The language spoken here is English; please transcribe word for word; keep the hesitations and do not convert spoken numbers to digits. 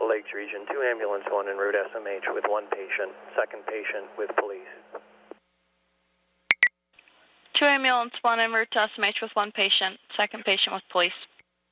Lakes region, two ambulance, one en route S M H with one patient, second patient with police. Two ambulance, one en route to S M H with one patient, second patient with police.